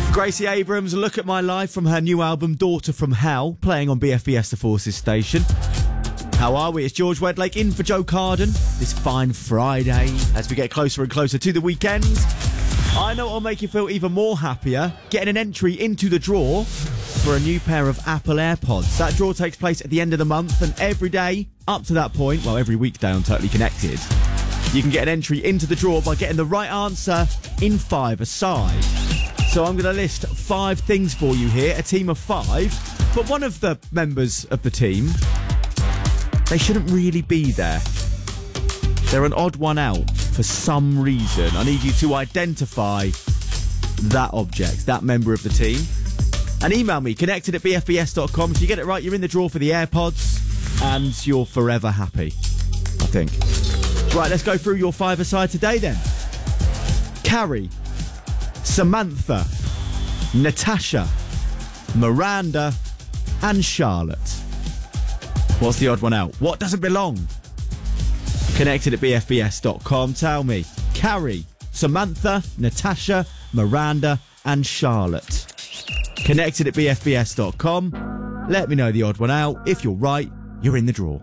Gracie Abrams, Look at My Life from her new album Daughter from Hell, playing on BFBS The Forces station. How are we? It's George Wedlake in for Joe Carden this fine Friday as we get closer and closer to the weekend. I know it'll make you feel even more happier getting an entry into the draw for a new pair of Apple AirPods. That draw takes place at the end of the month, and every day up to that point, well, every weekday on Totally Connected, you can get an entry into the draw by getting the right answer in 5-a-side. So I'm going to list 5 things for you here, a team of 5, but one of the members of the team, they shouldn't really be there. They're an odd one out for some reason. I need you to identify that object, that member of the team. And email me, connected@bfbs.com. If you get it right, you're in the draw for the AirPods, and you're forever happy, I think. Right, let's go through your 5-a-side today then. Carrie, Samantha, Natasha, Miranda, and Charlotte. What's the odd one out? What doesn't belong? Connected@bfbs.com. Tell me. Carrie, Samantha, Natasha, Miranda, and Charlotte. Connected@bfbs.com. Let me know the odd one out. If you're right, you're in the draw.